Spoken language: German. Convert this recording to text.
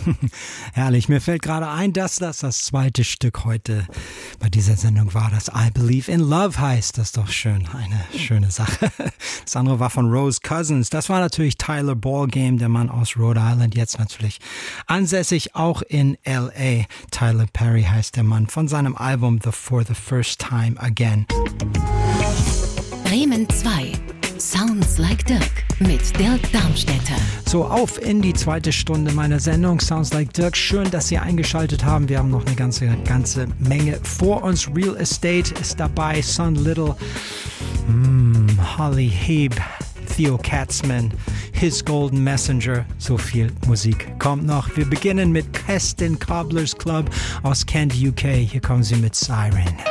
Herrlich, mir fällt gerade ein, dass das zweite Stück heute bei dieser Sendung war, das I Believe in Love heißt. Das ist doch schön, eine schöne Sache. Das andere war von Rose Cousins. Das war natürlich Tyler Ballgame, der Mann aus Rhode Island, jetzt natürlich ansässig auch in L.A. Tyler Perry heißt der Mann von seinem Album For the First Time Again. Bremen 2. Sounds Like Dirk mit Dirk Darmstädter. So, auf in die zweite Stunde meiner Sendung Sounds Like Dirk. Schön, dass Sie eingeschaltet haben. Wir haben noch eine ganze Menge vor uns. Real Estate ist dabei, Son Little, Holly Hebe, Theo Katzman, His Golden Messenger. So viel Musik kommt noch. Wir beginnen mit Keston Cobblers Club aus Kent, UK. Hier kommen sie mit Siren.